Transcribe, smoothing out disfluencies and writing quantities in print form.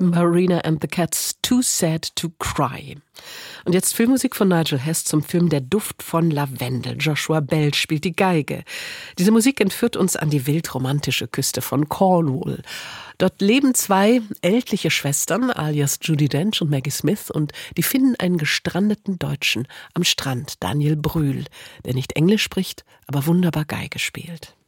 Marina and the Cats, Too Sad to Cry. Und jetzt Filmmusik von Nigel Hess zum Film Der Duft von Lavendel. Joshua Bell spielt die Geige. Diese Musik entführt uns an die wildromantische Küste von Cornwall. Dort leben zwei ältliche Schwestern, alias Judi Dench und Maggie Smith, und die finden einen gestrandeten Deutschen am Strand, Daniel Brühl, der nicht Englisch spricht, aber wunderbar Geige spielt.